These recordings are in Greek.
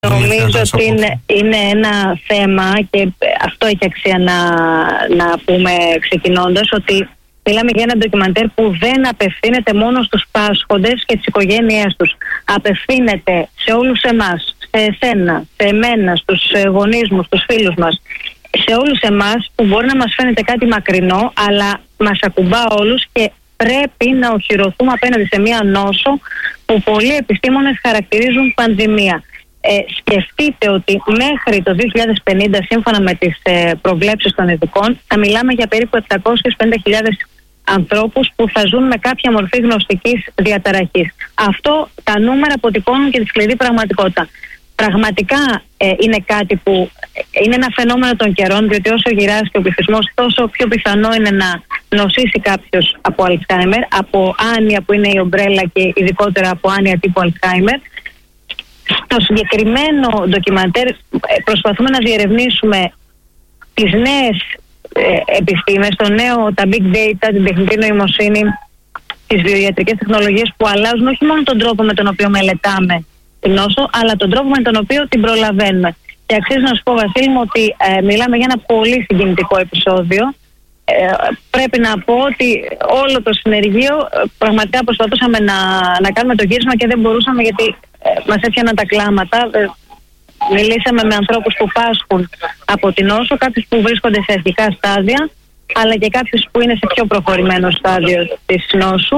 Νομίζω ότι είναι ένα θέμα και αυτό έχει αξία να πούμε ξεκινώντας, ότι μιλάμε για ένα ντοκιμαντέρ που δεν απευθύνεται μόνο στους πάσχοντες και τις οικογένειές τους. Απευθύνεται σε όλους εμάς, σε εσένα, σε εμένα, στους γονείς μου, στους φίλους μας, σε όλους εμάς που μπορεί να μας φαίνεται κάτι μακρινό, αλλά μας ακουμπά όλους και πρέπει να οχυρωθούμε απέναντι σε μια νόσο που πολλοί επιστήμονες χαρακτηρίζουν πανδημία. Σκεφτείτε ότι μέχρι το 2050, σύμφωνα με τις προβλέψεις των ειδικών, θα μιλάμε για περίπου 750.000 ανθρώπους που θα ζουν με κάποια μορφή γνωστικής διαταραχής. Αυτό τα νούμερα αποτυπώνουν και τη σκληρή πραγματικότητα. Πραγματικά είναι κάτι που είναι ένα φαινόμενο των καιρών, διότι όσο γυράζει και ο πληθυσμός, τόσο πιο πιθανό είναι να νοσήσει κάποιος από Αλτσχάιμερ, από άνοια που είναι η ομπρέλα και ειδικότερα από άνοια τύπου Αλτσχάιμερ. Στο συγκεκριμένο ντοκιμαντέρ προσπαθούμε να διερευνήσουμε τις νέες επιστήμες, τα big data, την τεχνητή νοημοσύνη, τις βιοιατρικές τεχνολογίες που αλλάζουν όχι μόνο τον τρόπο με τον οποίο μελετάμε την νόσο, αλλά τον τρόπο με τον οποίο την προλαβαίνουμε. Και αξίζει να σου πω, Βασίλη μου, ότι μιλάμε για ένα πολύ συγκινητικό επεισόδιο. Πρέπει να πω ότι όλο το συνεργείο πραγματικά προσπαθούσαμε να κάνουμε το γύρισμα και δεν μπορούσαμε, γιατί μας έφτιαναν τα κλάματα. Μιλήσαμε με ανθρώπους που πάσχουν από την νόσο, κάποιους που βρίσκονται σε αρχικά στάδια, αλλά και κάποιους που είναι σε πιο προχωρημένο στάδιο της νόσου.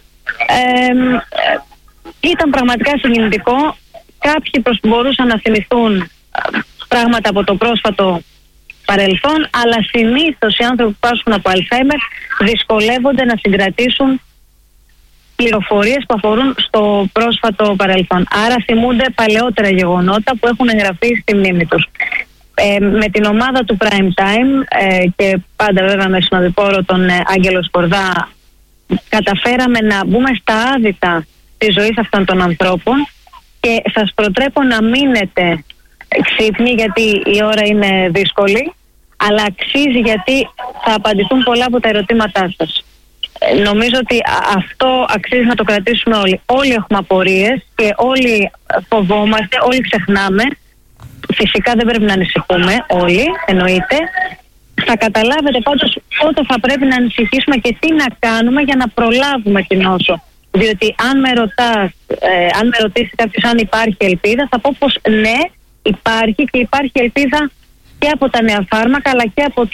Ήταν πραγματικά συγκινητικό. Κάποιοι μπορούσαν να θυμηθούν πράγματα από το πρόσφατο παρελθόν, αλλά συνήθως οι άνθρωποι που πάσχουν από Αλτσχάιμερ δυσκολεύονται να συγκρατήσουν πληροφορίες που αφορούν στο πρόσφατο παρελθόν. Άρα θυμούνται παλαιότερα γεγονότα που έχουν εγγραφεί στη μνήμη τους. Με την ομάδα του Prime Time και πάντα βέβαια με συνοδοιπόρο τον Άγγελο Σκορδά, καταφέραμε να μπούμε στα άδυτα της ζωής αυτών των ανθρώπων και σας προτρέπω να μείνετε ξύπνοι, γιατί η ώρα είναι δύσκολη, αλλά αξίζει, γιατί θα απαντηθούν πολλά από τα ερωτήματά σας. Νομίζω ότι αυτό αξίζει να το κρατήσουμε όλοι. Όλοι έχουμε απορίες και όλοι φοβόμαστε, όλοι ξεχνάμε. Φυσικά δεν πρέπει να ανησυχούμε όλοι, εννοείται. Θα καταλάβετε πάντως πότε θα πρέπει να ανησυχήσουμε και τι να κάνουμε για να προλάβουμε την νόσο. Διότι αν με ρωτήσει κάποιος αν υπάρχει ελπίδα, θα πω πως ναι, υπάρχει, και υπάρχει ελπίδα και από τα νέα φάρμακα, αλλά και από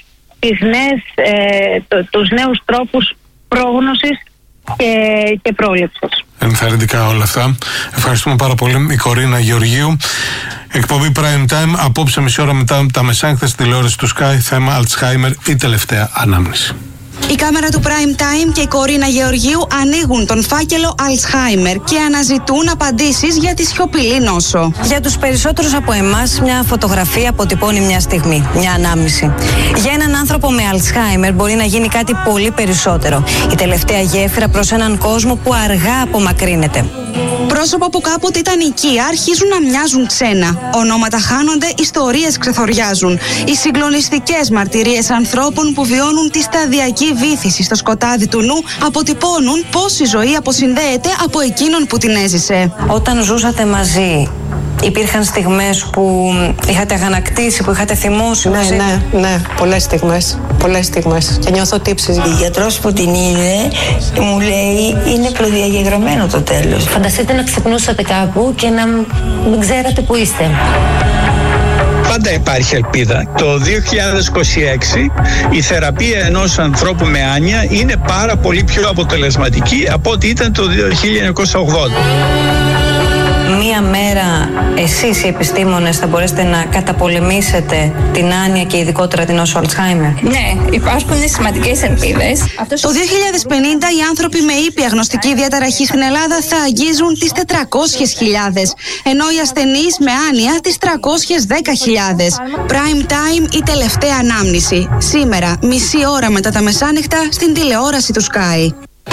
τους νέους τρόπους πρόγνωσης και πρόληψης. Ενθαρρυντικά όλα αυτά. Ευχαριστούμε πάρα πολύ. Η Κορίνα Γεωργίου. Εκπομπή Prime Time, απόψε μισή ώρα μετά τα μεσάνυχτα στη τηλεόραση του Sky, θέμα Αλτσχάιμερ, η τελευταία ανάμνηση. Η κάμερα του Prime Time και η Κορίνα Γεωργίου ανοίγουν τον φάκελο Αλτσχάιμερ και αναζητούν απαντήσεις για τη σιωπηλή νόσο. Για τους περισσότερους από εμάς, μια φωτογραφία αποτυπώνει μια στιγμή, μια ανάμνηση. Για έναν άνθρωπο με Αλτσχάιμερ μπορεί να γίνει κάτι πολύ περισσότερο. Η τελευταία γέφυρα προς έναν κόσμο που αργά απομακρύνεται. Πρόσωπα που κάποτε ήταν οικεία αρχίζουν να μοιάζουν ξένα. Ονόματα χάνονται, ιστορίες ξεθοριάζουν. Οι συγκλονιστικές μαρτυρίες ανθρώπων που βιώνουν τη σταδιακή βύθιση στο σκοτάδι του νου αποτυπώνουν πώς η ζωή αποσυνδέεται από εκείνον που την έζησε. Όταν ζούσατε μαζί, υπήρχαν στιγμές που είχατε αγανακτήσει, που είχατε θυμώσει? Ναι, πολλές στιγμές. Και νιώθω τύψεις. Η γιατρός που την είδε μου λέει είναι προδιαγεγραμμένο το τέλος. Φανταστείτε να ξυπνούσατε κάπου και να μην ξέρατε που είστε. Πάντα υπάρχει ελπίδα. Το 2026 η θεραπεία ενός ανθρώπου με άνοια είναι πάρα πολύ πιο αποτελεσματική από ό,τι ήταν το 1980. Μία μέρα εσείς οι επιστήμονες θα μπορέσετε να καταπολεμήσετε την άνοια και ειδικότερα την νόσο Αλτσχάιμερ? Ναι, υπάρχουν σημαντικές ελπίδες. Το 2050 οι άνθρωποι με ήπια γνωστική διαταραχή στην Ελλάδα θα αγγίζουν τις 400.000, ενώ οι ασθενείς με άνοια τις 310.000. Prime Time, η τελευταία ανάμνηση. Σήμερα, μισή ώρα μετά τα μεσάνυχτα, στην τηλεόραση του Sky.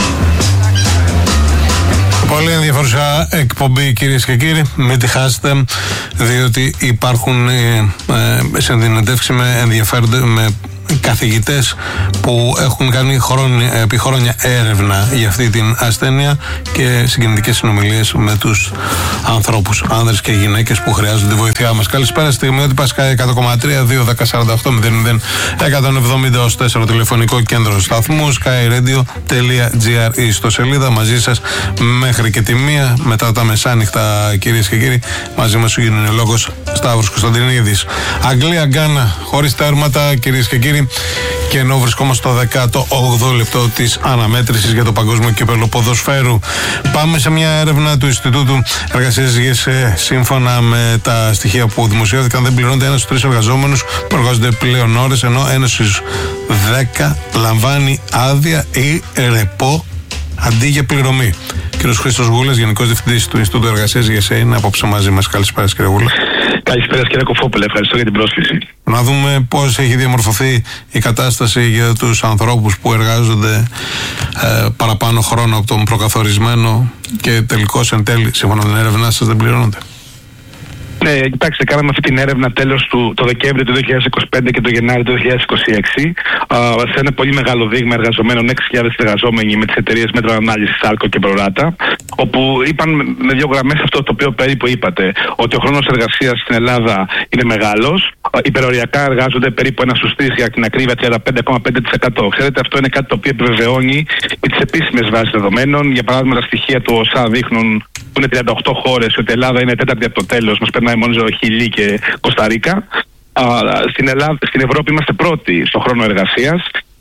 Πολύ ενδιαφέρουσα εκπομπή, κυρίες και κύριοι. Μην τη χάσετε, διότι υπάρχουν συνδυνατεύσεις με καθηγητές που έχουν κάνει επί χρόνια έρευνα για αυτή την ασθένεια και συγκινητικές συνομιλίες με τους ανθρώπους, άνδρες και γυναίκες που χρειάζονται τη βοήθειά μας. Καλησπέρα, στιγμιότυπα Sky 100,3, 2-10-48-00-170 τηλεφωνικό κέντρο σταθμού, skyradio.gr, η ιστοσελίδα. Μαζί σας μέχρι και τη 1 μετά τα μεσάνυχτα, κυρίες και κύριοι. Μαζί μας ο γυναικολόγος Σταύρος Κωνσταντινίδης. Αγγλία-Γκάνα χωρίς τέρματα, κυρίες και κύριοι, και ενώ βρισκόμαστε στο 18ο λεπτό της αναμέτρησης για το Παγκόσμιο Κύπελλο Ποδοσφαίρου. Πάμε σε μια έρευνα του Ινστιτούτου Εργασίας ΓΕΣΕ. Σύμφωνα με τα στοιχεία που δημοσιεύτηκαν, δεν πληρώνεται ένας στους 3 εργαζόμενους που εργάζονται πλέον ώρες, ενώ ένας στους 10 λαμβάνει άδεια ή ρεπό αντί για πληρωμή. Κύριος Χρήστος Γούλας, Γενικός Διευθυντής του Ινστιτούτου Εργασίας ΓΕΣΕ, είναι απόψε μαζί μας. Καλησπέρα, κύριε Γούλα. Καλησπέρα, κύριε Κοφόπουλε. Ευχαριστώ για την πρόσκληση. Να δούμε πώς έχει διαμορφωθεί η κατάσταση για τους ανθρώπους που εργάζονται παραπάνω χρόνο από τον προκαθορισμένο και τελικώς εν τέλει, σύμφωνα με την έρευνά σας, δεν πληρώνονται. Ναι, κοιτάξτε, κάναμε αυτή την έρευνα τέλος το Δεκέμβριο του 2025 και το Γενάρη του 2026 σε ένα πολύ μεγάλο δείγμα εργαζομένων, 6.000 εργαζόμενοι με τις εταιρείες μέτρων ανάλυσης Άλκο και Προράτα, όπου είπαν με 2 γραμμές αυτό το οποίο περίπου είπατε, ότι ο χρόνος εργασίας στην Ελλάδα είναι μεγάλος, υπεροριακά εργάζονται περίπου 1 στους 3, για την ακρίβεια 35,5%. Ξέρετε, αυτό είναι κάτι το οποίο επιβεβαιώνει τις επίσημες βάσεις δεδομένων. Για παράδειγμα, τα στοιχεία του ΟΣΑ δείχνουν που είναι 38 χώρες, ότι η Ελλάδα είναι 4η από το τέλος, μας περνάει μόνο Χιλή και Κοσταρίκα. Στην Ευρώπη είμαστε πρώτοι στο χρόνο εργασίας.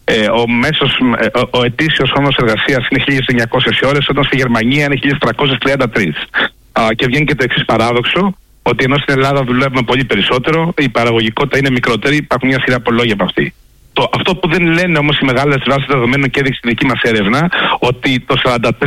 Ο ετήσιος χρόνος εργασίας είναι 1.900 ώρες, όταν στη Γερμανία είναι 1.333. Και βγαίνει και το εξής παράδοξο, ότι ενώ στην Ελλάδα δουλεύουμε πολύ περισσότερο, η παραγωγικότητα είναι μικρότερη, υπάρχουν μια σειρά από λόγια από αυτή. Αυτό που δεν λένε όμως οι μεγάλες βάσεις δεδομένων και έδειξε στη δική μας έρευνα, ότι το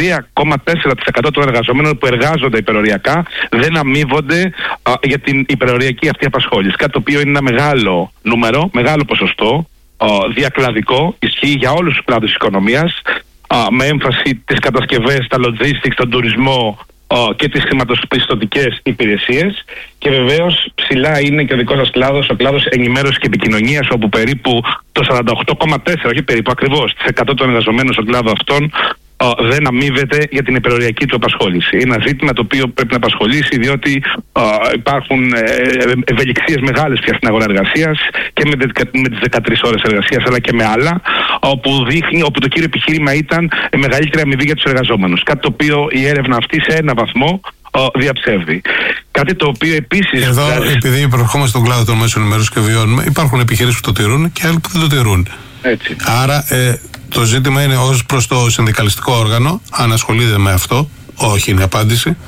43,4% των εργαζομένων που εργάζονται υπεροριακά δεν αμείβονται για την υπεροριακή αυτή απασχόληση. Κάτι το οποίο είναι ένα μεγάλο νούμερο, μεγάλο ποσοστό, διακλαδικό, ισχύει για όλους τους κλάδους της οικονομίας, με έμφαση τις κατασκευές, τα logistics, τον τουρισμό και τις χρηματοπιστωτικές υπηρεσίες. Και βεβαίως ψηλά είναι και ο δικός σας κλάδος, ο κλάδος ενημέρωσης και επικοινωνίας, όπου περίπου το 48,4%, όχι περίπου, ακριβώς, 100 των εργαζομένων στον κλάδο αυτών δεν αμείβεται για την υπεροριακή του απασχόληση. Είναι ένα ζήτημα το οποίο πρέπει να απασχολήσει, διότι υπάρχουν ευελιξίες μεγάλες πια στην αγορά εργασίας και με τις 13 ώρες εργασίας, αλλά και με άλλα, όπου το κύριο επιχείρημα ήταν μεγαλύτερη αμοιβή για τους εργαζόμενους. Κάτι το οποίο η έρευνα αυτή σε ένα βαθμό διαψεύδει. Κάτι το οποίο επίσης. Εδώ, επειδή προερχόμαστε στον κλάδο των μέσων ενημέρωσης και βιώνουμε, υπάρχουν επιχειρήσεις που το τηρούν και άλλοι που δεν το τηρούν. Έτσι. Άρα, το ζήτημα είναι ως προς το συνδικαλιστικό όργανο, αν ασχολείται με αυτό. Όχι, είναι απάντηση.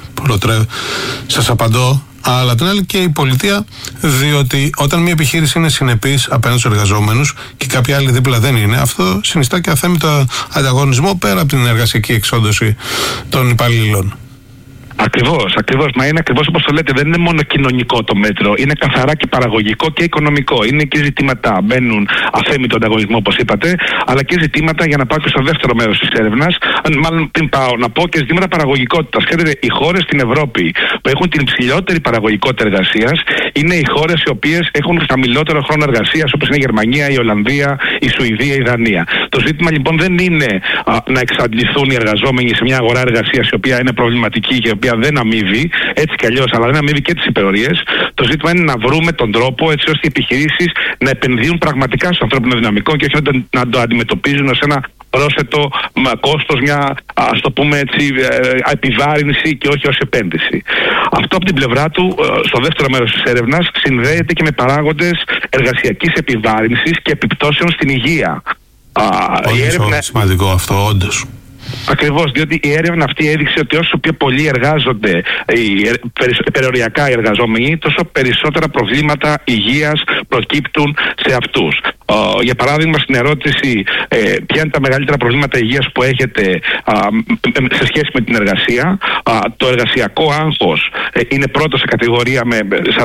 Σας απαντώ. Αλλά την άλλη και η πολιτεία, διότι όταν μια επιχείρηση είναι συνεπής απέναντι στους εργαζόμενους και κάποια άλλη δίπλα δεν είναι, αυτό συνιστά και αθέμητο ανταγωνισμό πέρα από την εργασιακή εξόντωση των υπαλλήλων. Ακριβώς. Μα είναι ακριβώς όπως το λέτε. Δεν είναι μόνο κοινωνικό το μέτρο. Είναι καθαρά και παραγωγικό και οικονομικό. Είναι και ζητήματα. Μπαίνουν αθέμητο ανταγωνισμό, όπως είπατε, αλλά και ζητήματα, για να πάω και στο δεύτερο μέρος της έρευνας, μάλλον πριν πάω να πω, και ζητήματα παραγωγικότητας. Ξέρετε, οι χώρες στην Ευρώπη που έχουν την υψηλότερη παραγωγικότητα εργασίας είναι οι χώρες οι οποίες έχουν χαμηλότερο χρόνο εργασίας, όπως είναι η Γερμανία, η Ολλανδία, η Σουηδία, η Δανία. Το ζήτημα λοιπόν δεν είναι να εξαντληθούν οι εργαζόμενοι σε μια αγορά εργασίας η οποία είναι προβληματική και η οποία δεν αμείβει, έτσι κι αλλιώς, αλλά δεν αμείβει και τις υπερορίες. Το ζήτημα είναι να βρούμε τον τρόπο έτσι ώστε οι επιχειρήσεις να επενδύουν πραγματικά στο ανθρώπινο δυναμικό και όχι να το αντιμετωπίζουν ως ένα πρόσθετο κόστος, μια, ας το πούμε έτσι, επιβάρυνση και όχι ως επένδυση. Αυτό από την πλευρά του, στο δεύτερο μέρος της έρευνας, συνδέεται και με παράγοντες εργασιακής επιβάρυνσης και επιπτώσεων στην υγεία. Πολύ σημαντικό αυτό, όντως. Ακριβώς, διότι η έρευνα αυτή έδειξε ότι όσο πιο πολλοί εργάζονται περιοριακά οι εργαζόμενοι, τόσο περισσότερα προβλήματα υγείας προκύπτουν σε αυτούς. Για παράδειγμα, στην ερώτηση ποια είναι τα μεγαλύτερα προβλήματα υγείας που έχετε σε σχέση με την εργασία, το εργασιακό άγχος είναι πρώτο σε κατηγορία με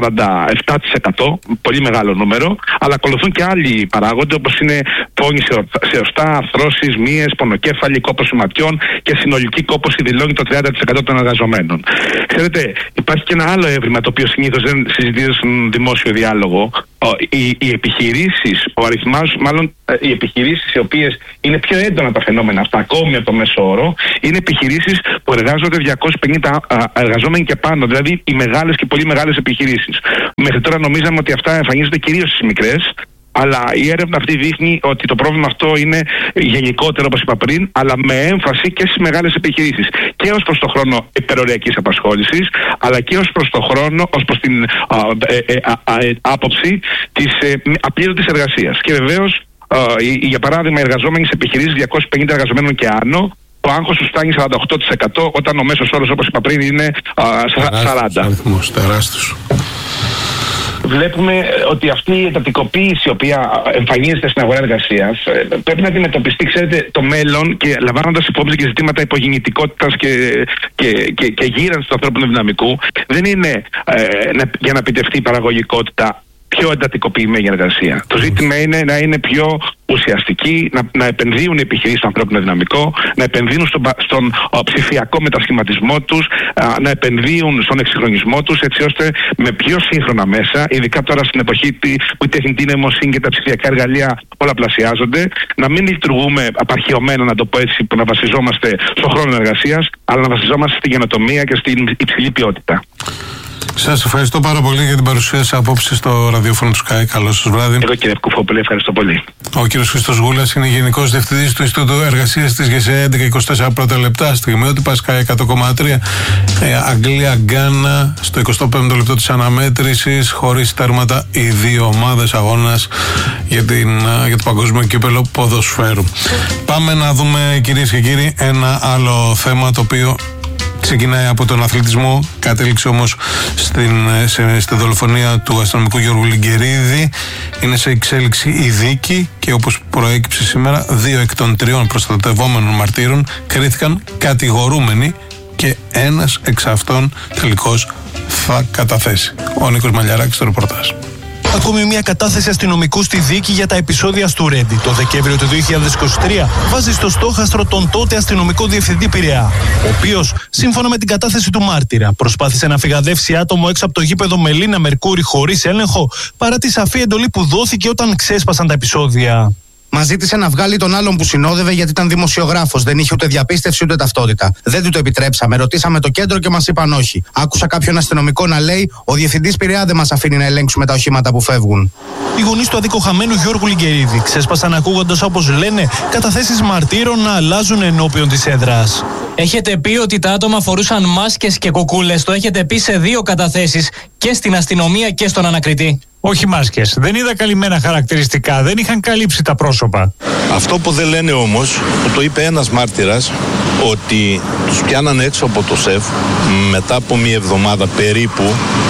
47%, πολύ μεγάλο νούμερο, αλλά ακολουθούν και άλλοι παράγοντες όπως είναι πόνοι σε οστά, αρθρώσεις, μύες, πονοκέφαλη, κόπωση ματιών και συνολική κόπωση, δηλώνει το 30% των εργαζομένων. Ξέρετε, υπάρχει και ένα άλλο έβριμα το οποίο συνήθως δεν συζητείται στον δημόσιο διάλογο, οι επιχειρήσεις, ο αριθμός, μάλλον οι επιχειρήσεις οι οποίες είναι πιο έντονα τα φαινόμενα αυτά, ακόμη από το μέσο όρο, είναι επιχειρήσεις που εργάζονται 250 εργαζόμενοι και πάνω, δηλαδή οι μεγάλες και πολύ μεγάλες επιχειρήσεις. Μέχρι τώρα νομίζαμε ότι αυτά εμφανίζονται κυρίως στις μικρές, αλλά η έρευνα αυτή δείχνει ότι το πρόβλημα αυτό είναι γενικότερο, όπως είπα πριν, αλλά με έμφαση και στις μεγάλες επιχειρήσεις. Και ως προς το χρόνο υπεροριακής απασχόλησης, αλλά και ως προς το χρόνο, ως προς την άποψη της απλήρωτης εργασίας. Και βεβαίως, για παράδειγμα, οι εργαζόμενοι σε επιχειρήσεις 250 εργαζομένων και άνω, το άγχος του φτάνει 48%, όταν ο μέσος όρος, όπως είπα πριν, είναι 40%. Τεράστιος. Βλέπουμε ότι αυτή η εντατικοποίηση η οποία εμφανίζεται στην αγορά εργασίας πρέπει να αντιμετωπιστεί, ξέρετε, το μέλλον, και λαμβάνοντας υπόψη και ζητήματα υπογεννητικότητας και γύρανσης του ανθρώπινου δυναμικού, δεν είναι για να επιτευχθεί η παραγωγικότητα πιο εντατικοποιημένη εργασία. Το ζήτημα είναι να είναι πιο ουσιαστική, να επενδύουν οι επιχειρήσεις στο ανθρώπινο δυναμικό, να επενδύουν στον ψηφιακό μετασχηματισμό τους, να επενδύουν στον εξυγχρονισμό τους, έτσι ώστε με πιο σύγχρονα μέσα, ειδικά τώρα στην εποχή που η τεχνητή νοημοσύνη και τα ψηφιακά εργαλεία πολλαπλασιάζονται, να μην λειτουργούμε απαρχαιωμένα, να το πω έτσι, που να βασιζόμαστε στον χρόνο εργασίας, αλλά να βασιζόμαστε στην καινοτομία και στην υψηλή ποιότητα. Σας ευχαριστώ πάρα πολύ για την παρουσία σας απόψε στο ραδιόφωνο του Sky. Καλό σας βράδυ. Εγώ, κύριε Κουφόπουλε, ευχαριστώ πολύ. Ο κύριος Χρήστος Γούλας είναι Γενικός Διευθυντής του Ινστιτούτου Εργασίας της ΓΕΣΕ. 11-24 πρώτα λεπτά. Στιγμιότυπα Sky 100,3. Αγγλία-Γκάνα στο 25ο λεπτό της αναμέτρησης. Χωρίς τέρματα οι δύο ομάδες, αγώνας για το παγκόσμιο κύπελλο ποδοσφαίρου. Πάμε να δούμε, κυρίες και κύριοι, ένα άλλο θέμα το οποίο ξεκινάει από τον αθλητισμό, κατέληξε όμως στη δολοφονία του αστυνομικού Γιώργου Λιγκερίδη. Είναι σε εξέλιξη η δίκη και όπως προέκυψε σήμερα, 2 εκ των 3 προστατευόμενων μαρτύρων κρίθηκαν κατηγορούμενοι και ένας εξ αυτών τελικώς θα καταθέσει. Ο Νίκος Μαλιαράκης στο ρεπορτάζ. Ακόμη μια κατάθεση αστυνομικού στη δίκη για τα επεισόδια στο Ρέντι. Το Δεκέμβριο του 2023 βάζει στο στόχαστρο τον τότε αστυνομικό διευθυντή Πειραιά, ο οποίος, σύμφωνα με την κατάθεση του μάρτυρα, προσπάθησε να φυγαδεύσει άτομο έξω από το γήπεδο Μελίνα Μερκούρη χωρίς έλεγχο, παρά τη σαφή εντολή που δόθηκε όταν ξέσπασαν τα επεισόδια. Μας ζήτησε να βγάλει τον άλλον που συνόδευε γιατί ήταν δημοσιογράφος. Δεν είχε ούτε διαπίστευση ούτε ταυτότητα. Δεν του το επιτρέψαμε. Ρωτήσαμε το κέντρο και μας είπαν όχι. Άκουσα κάποιον αστυνομικό να λέει: ο διευθυντής Πειραιά δεν μας αφήνει να ελέγξουμε τα οχήματα που φεύγουν. Οι γονείς του αδικοχαμένου Γιώργου Λιγκερίδη ξέσπασαν ακούγοντας, όπως λένε, καταθέσεις μαρτύρων να αλλάζουν ενώπιον της έδρας. Έχετε πει ότι τα άτομα φορούσαν μάσκες και κουκούλες. Το έχετε πει σε 2 καταθέσεις, και στην αστυνομία και στον ανακριτή. Όχι μάσκες. Δεν είδα καλυμμένα χαρακτηριστικά. Δεν είχαν καλύψει τα πρόσωπα. Αυτό που δεν λένε όμως, που το είπε ένας μάρτυρας, ότι τους πιάνανε έξω από το ΣΕΦ μετά από 1 εβδομάδα περίπου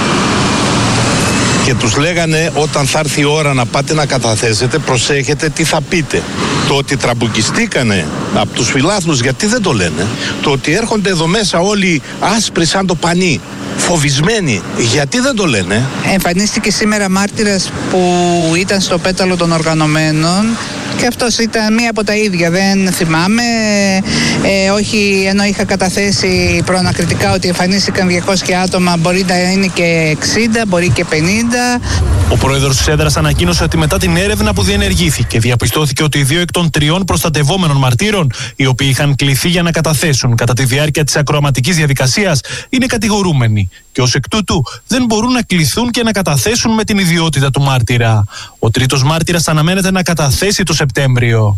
και τους λέγανε όταν θα έρθει η ώρα να πάτε να καταθέσετε, προσέχετε τι θα πείτε. Το ότι τραμπουκιστήκανε από τους φιλάθλους, γιατί δεν το λένε. Το ότι έρχονται εδώ μέσα όλοι άσπροι σαν το πανί, φοβισμένοι, γιατί δεν το λένε. Εμφανίστηκε σήμερα μάρτυρας που ήταν στο πέταλο των οργανωμένων και αυτός ήταν μία από τα ίδια, δεν θυμάμαι, όχι, ενώ είχα καταθέσει προανακριτικά ότι εμφανίστηκαν 200 άτομα, μπορεί να είναι και 60, μπορεί και 50. Ο πρόεδρος της έδρας ανακοίνωσε ότι μετά την έρευνα που διενεργήθηκε, διαπιστώθηκε ότι οι 2 εκ των 3 προστατευόμενων μαρτύρων, οι οποίοι είχαν κληθεί για να καταθέσουν κατά τη διάρκεια της ακροαματικής διαδικασίας, είναι κατηγορούμενοι και ως εκ τούτου δεν μπορούν να κληθούν και να καταθέσουν με την ιδιότητα του μάρτυρα. Ο τρίτος μάρτυρας αναμένεται να καταθέσει το Σεπτέμβριο.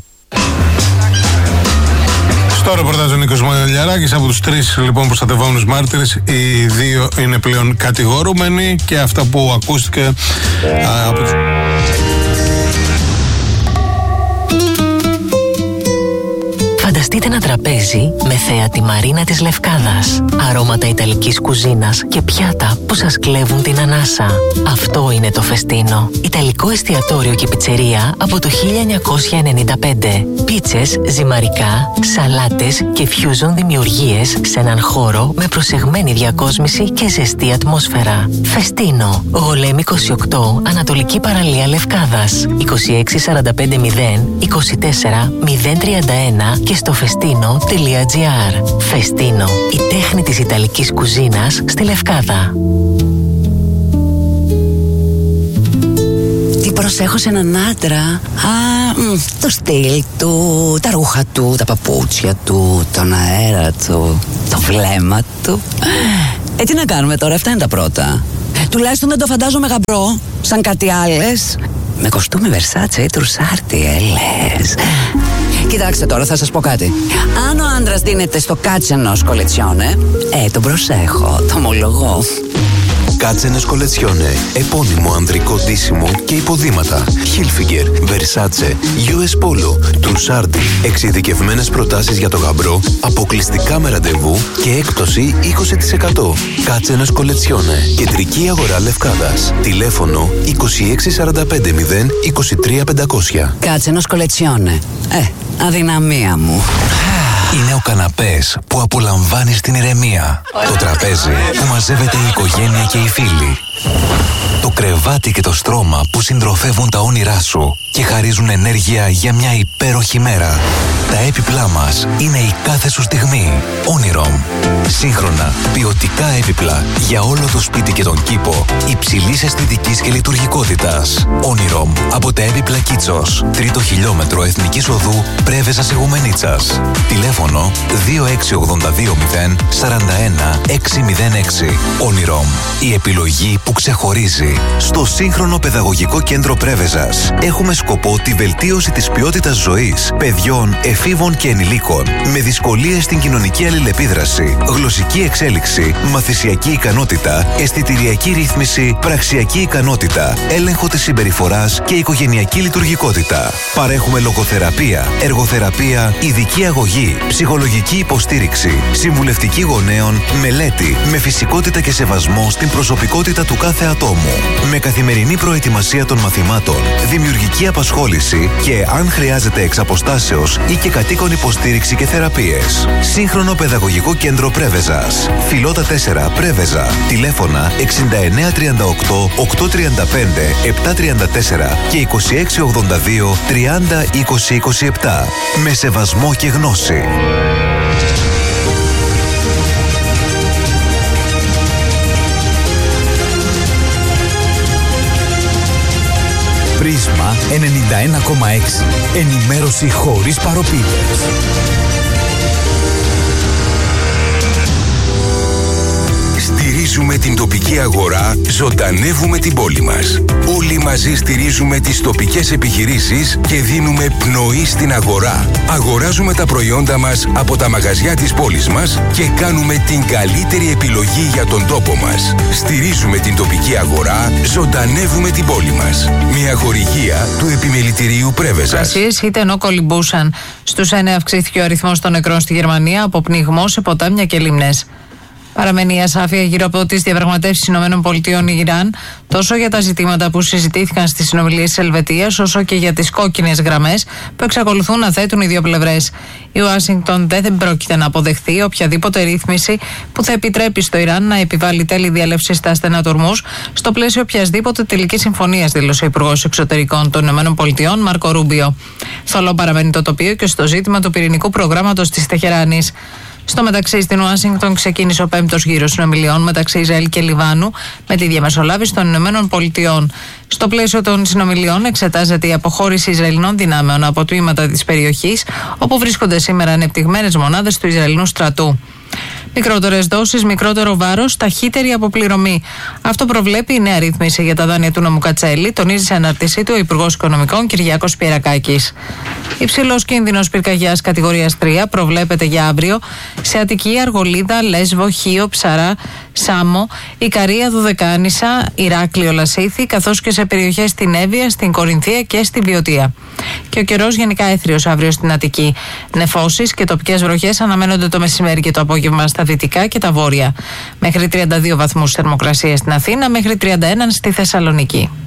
Στο ρεπορτάζ ο Νίκος Μαλιαράκης. Από τους 3 λοιπόν προστατευόμενους μάρτυρες, οι 2 είναι πλέον κατηγορούμενοι και αυτά που ακούστηκε από τους... Φανταστείτε ένα τραπέζι με θέα τη Μαρίνα της Λευκάδας, αρώματα ιταλικής κουζίνας και πιάτα που σας κλέβουν την ανάσα. Αυτό είναι το Φεστίνο. Ιταλικό εστιατόριο και πιτσερία από το 1995. Πίτσες, ζυμαρικά, σαλάτες και fusion δημιουργίες σε έναν χώρο με προσεγμένη διακόσμηση και ζεστή ατμόσφαιρα. Φεστίνο. Γολέμ 28, Ανατολική Παραλία Λευκάδας. 26450 24 031 και στο festino.gr. Φεστίνο, η τέχνη της Ιταλικής κουζίνας στη Λευκάδα. προσέχω σε έναν άντρα? Το στυλ του, τα ρούχα του, τα παπούτσια του, τον αέρα του, το βλέμμα του. Τι να κάνουμε τώρα, αυτά είναι τα πρώτα. Τουλάχιστον δεν το φαντάζομαι γαμπρό, σαν κάτι άλλες. Με κοστούμι Versace ή Τρουσάρτι, λες. Κοιτάξτε τώρα, θα σας πω κάτι. Αν ο άντρας δίνεται στο κάτσενος κολετσιόνε, τον προσέχω, το ομολογώ. Κάτσενες κολετσιόνε, επώνυμο ανδρικό ντύσιμο και υποδήματα. Hilfiger, Versace, US Polo, Trussardi. Εξειδικευμένες προτάσεις για το γαμπρό, αποκλειστικά με ραντεβού και έκπτωση 20%. Κάτσενες κολετσιόνε, κεντρική αγορά Λευκάδας. Τηλέφωνο 2645 0 23 500. Κάτσενος κολετσιόνε. Αδυναμία μου. Είναι ο καναπές που απολαμβάνεις την ηρεμία. Το τραπέζι που μαζεύεται η οικογένεια και οι φίλοι. Το κρεβάτι και το στρώμα που συντροφεύουν τα όνειρά σου και χαρίζουν ενέργεια για μια υπέροχη μέρα. Τα έπιπλά μας είναι η κάθε σου στιγμή. Onirom. Σύγχρονα, ποιοτικά έπιπλα για όλο το σπίτι και τον κήπο, υψηλής αισθητικής και λειτουργικότητας. Onirom από τα έπιπλα Κίτσος. 3ο χιλιόμετρο Εθνικής Οδού Πρέβεζας Ιγουμενίτσας. Τηλέφωνο 26820 41 606. Onirom. Η επιλογή που ξεχωρίζει. Στο σύγχρονο παιδαγωγικό κέντρο Πρέβεζας έχουμε σκοπό τη βελτίωση της ποιότητας ζωής παιδιών, εφήβων και ενηλίκων με δυσκολίες στην κοινωνική αλληλεπίδραση, γλωσσική εξέλιξη, μαθησιακή ικανότητα, αισθητηριακή ρύθμιση, πραξιακή ικανότητα, έλεγχο της συμπεριφοράς και οικογενειακή λειτουργικότητα. Παρέχουμε λογοθεραπεία, εργοθεραπεία, ειδική αγωγή, ψυχολογική υποστήριξη, συμβουλευτική γονέων, μελέτη με φυσικότητα και σεβασμό στην προσωπικότητα του κάθε ατόμου. Με καθημερινή προετοιμασία των μαθημάτων, δημιουργική απασχόληση και, αν χρειάζεται εξ αποστάσεως ή και κατοίκον υποστήριξη και θεραπείες. Σύγχρονο παιδαγωγικό κέντρο Πρέβεζας. Φιλότα 4 Πρέβεζα. Τηλέφωνα 6938 835 734 και 2682 30 20 27. Με σεβασμό και γνώση. Πρίσμα 91,6. Ενημέρωση χωρίς παροπίδες. Στηρίζουμε την τοπική αγορά, ζωντανεύουμε την πόλη μας. Όλοι μαζί στηρίζουμε τις τοπικές επιχειρήσεις και δίνουμε πνοή στην αγορά. Αγοράζουμε τα προϊόντα μας από τα μαγαζιά της πόλης μας και κάνουμε την καλύτερη επιλογή για τον τόπο μας. Στηρίζουμε την τοπική αγορά, ζωντανεύουμε την πόλη μας. Μια χορηγία του Επιμελητηρίου Πρέβεζας. Είτε ενώ κολυμπούσαν. Στους 9 αυξήθηκε ο αριθμός των νεκρών στη Γερμανία από πνιγμό σε ποτάμια και λίμνες. Παραμένει η ασάφεια γύρω από τις διαπραγματεύσεις ΗΠΑ-Ιράν, τόσο για τα ζητήματα που συζητήθηκαν στις συνομιλίες της Ελβετίας, όσο και για τις κόκκινες γραμμές που εξακολουθούν να θέτουν οι δύο πλευρές. Η Ουάσιγκτον δεν πρόκειται να αποδεχθεί οποιαδήποτε ρύθμιση που θα επιτρέπει στο Ιράν να επιβάλλει τέλη διέλευσης στα στενά του Ορμούζ στο πλαίσιο οποιασδήποτε τελικής συμφωνίας, δήλωσε ο Υπουργός Εξωτερικών των ΗΠΑ, Μάρκο Ρούμπιο. Θολό παραμένει το τοπίο και στο ζήτημα του πυρηνικού προγράμματος της Τεχεράνης. Στο μεταξύ, στην Ουάσιγκτον ξεκίνησε ο 5ος γύρος συνομιλιών μεταξύ Ισραήλ και Λιβάνου με τη διαμεσολάβηση των ΗΠΑ. Στο πλαίσιο των συνομιλιών εξετάζεται η αποχώρηση Ισραηλινών δυνάμεων από τμήματα της περιοχής, όπου βρίσκονται σήμερα ανεπτυγμένες μονάδες του Ισραηλινού στρατού. Μικρότερες δόσεις, μικρότερο βάρος, ταχύτερη αποπληρωμή. Αυτό προβλέπει η νέα ρύθμιση για τα δάνεια του νόμου Κατσέλη, τονίζει σε αναρτησή του ο Υπουργός Οικονομικών Κυριάκος Πιερακάκης. Υψηλός κίνδυνος πυρκαγιάς κατηγορίας 3 προβλέπεται για αύριο σε Αττική, Αργολίδα, Λέσβο, Χίο, Ψαρά, Σάμο, Ικαρία, Δουδεκάνησα, Ηράκλειο, Λασίθι, καθώς και σε περιοχές στην Εύβοια, στην Κορινθία και στη Βιωτία. Και ο καιρός γενικά έθριος αύριο στην Αττική. Νεφώσεις και τοπικές βροχές αναμένονται το μεσημέρι και το απόγευμα στα δυτικά και τα βόρεια. Μέχρι 32 βαθμούς θερμοκρασία στην Αθήνα, μέχρι 31 στη Θεσσαλονίκη.